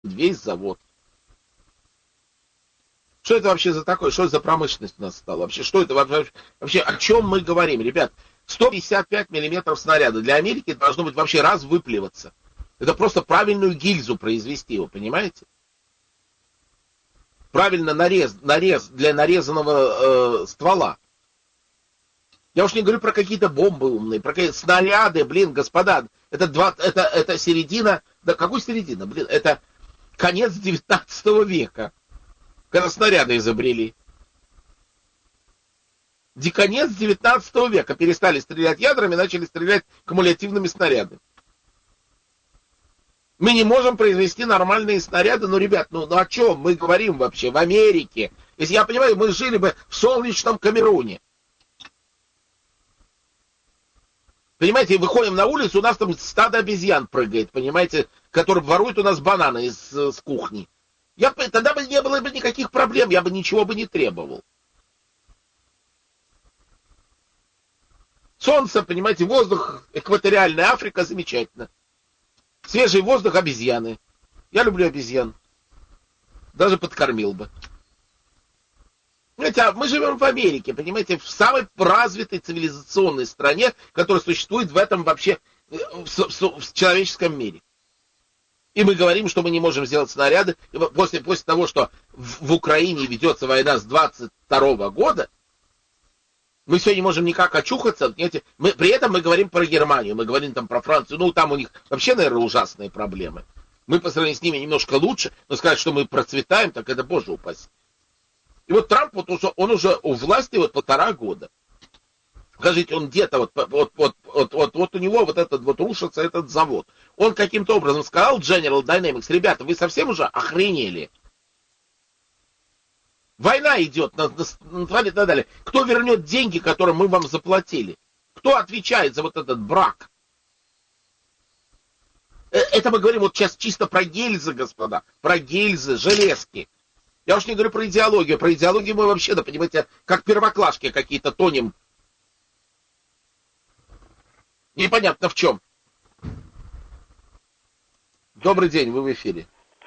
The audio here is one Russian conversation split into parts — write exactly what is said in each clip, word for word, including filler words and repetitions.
весь завод. Что это вообще за такое? Что это за промышленность у нас стала? Вообще, что это вообще? Вообще, о чем мы говорим, ребят? сто пятьдесят пять миллиметров снаряда. Для Америки должно быть вообще раз выплеваться. Это просто правильную гильзу произвести, вы понимаете? Правильно нарез, нарез для нарезанного э, ствола. Я уж не говорю про какие-то бомбы умные, про какие-то снаряды, блин, господа. Это, два, это, это середина, да какой середина, блин, это конец девятнадцатого века, когда снаряды изобрели. Конец девятнадцатого века перестали стрелять ядрами, начали стрелять кумулятивными снарядами. Мы не можем произвести нормальные снаряды, ну, ребят, ну, ну о чем мы говорим вообще в Америке? Если я понимаю, мы жили бы в солнечном Камеруне. Понимаете, выходим на улицу, у нас там стадо обезьян прыгает, понимаете, которые воруют у нас бананы из, из кухни. Я, тогда бы не было бы никаких проблем, я бы ничего бы не требовал. Солнце, понимаете, воздух, экваториальная Африка, замечательно. Свежий воздух, обезьяны. Я люблю обезьян. Даже подкормил бы. Понимаете, мы живем в Америке, понимаете, в самой развитой цивилизационной стране, которая существует в этом вообще, в, в, в человеческом мире. И мы говорим, что мы не можем сделать снаряды. После, после того, что в, в Украине ведется война с двадцать второго года, мы все не можем никак очухаться. Понимаете? Мы, при этом мы говорим про Германию, мы говорим там про Францию. Ну, там у них вообще, наверное, ужасные проблемы. Мы по сравнению с ними немножко лучше, но сказать, что мы процветаем, так это, боже упаси. И вот Трамп, вот уже, он уже у власти вот полтора года. Скажите, он где-то, вот, вот, вот, вот, вот, вот у него вот этот вот рушится этот завод. Он каким-то образом сказал General Dynamics: ребята, вы совсем уже охренели. Война идет, на, на, на, на далее. Кто вернет деньги, которые мы вам заплатили? Кто отвечает за вот этот брак? Это мы говорим вот сейчас чисто про гильзы, господа. Про гильзы, железки. Я уж не говорю про идеологию. Про идеологию мы вообще, да, понимаете, как первоклашки какие-то тонем. Непонятно в чем. Добрый день, вы в эфире.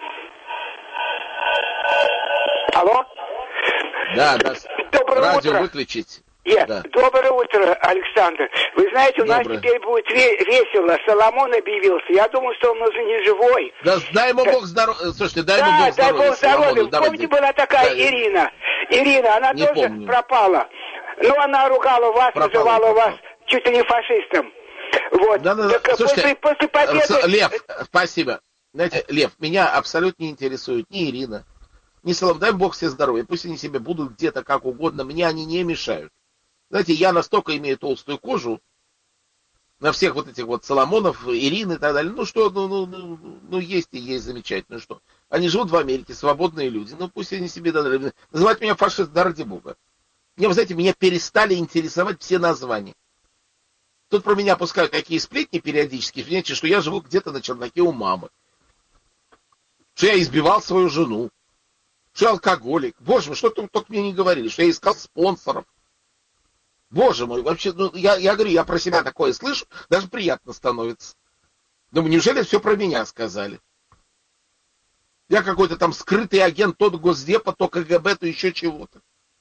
Алло? Да, да. Доброе Радио утро. выключить. Yes. Да. Доброе утро, Александр. Вы знаете, у Доброе. нас теперь будет весело. Соломон объявился. Я думаю, что он уже не живой. Да, дай ему Бог здоровья. Слушайте, дай да, ему Бог здоровья. дай Бог здоровья. Давайте. Помните, была такая да. Ирина? Ирина, она не тоже помню. пропала. Ну, она ругала вас, пропала, называла пропала. вас чуть ли не фашистом. Вот. Да, да, так, слушайте, после, после победы... Лев, спасибо. Знаете, Лев, меня абсолютно не интересует ни Ирина, ни Соломон. Дай Бог все здоровья. Пусть они себе будут где-то как угодно. Мне они не мешают. Знаете, я настолько имею толстую кожу на всех вот этих вот Соломонов, Ирин и так далее. Ну что, ну, ну, ну, ну есть и есть, замечательно, что. Они живут в Америке, свободные люди. Ну пусть они себе... Называть меня фашист, да ради Бога. Мне, вы знаете, меня перестали интересовать все названия. Тут про меня пускают такие сплетни периодически, понимаете, что я живу где-то на чердаке у мамы. Что я избивал свою жену. Что я алкоголик. Боже мой, что только мне не говорили. Что я искал спонсоров. Боже мой, вообще, ну, я, я говорю, я про себя такое слышу, даже приятно становится. Думаю, неужели все про меня сказали? Я какой-то там скрытый агент, то Госдепа, то КГБ, то еще чего-то.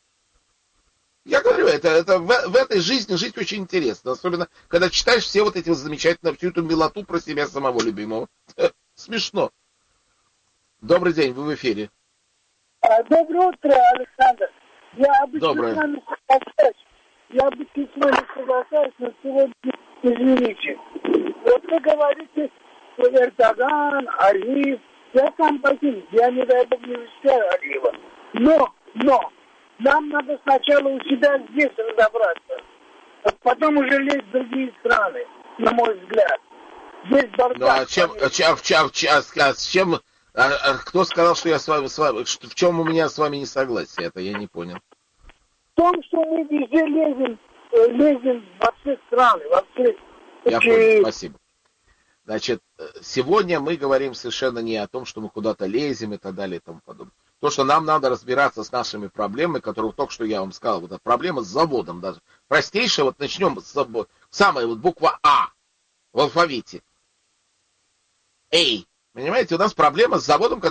Я говорю, это, это в, в этой жизни жить очень интересно. Особенно, когда читаешь все вот эти вот замечательные, всю эту милоту про себя самого любимого. Смешно. Добрый день, вы в эфире. Доброе утро, Александр. Я обычно Доброе. с вами соглашаюсь. Я обычно с вами соглашаюсь, но сегодня извините. Вот вы говорите, что Эрдоган, Алиев. Я сам погиб, я не дай бог не защищаю Алиева. Но, но, нам надо сначала у себя здесь разобраться, а потом уже лезть в другие страны, на мой взгляд. Здесь бардак. Ну а чем, а, чем, а, а, а с чем, а, а кто сказал, что я с вами, с вами, что, в чем у меня с вами не согласие? Это я не понял. В том, что мы везде лезем, лезем во все страны, во все... Я понял, спасибо. Значит, сегодня мы говорим совершенно не о том, что мы куда-то лезем и так далее и тому подобное. То, что нам надо разбираться с нашими проблемами, которые только что я вам сказал, вот эта проблема с заводом даже. Простейшая, вот начнем с самая вот буква А в алфавите. Эй, понимаете, у нас проблема с заводом, который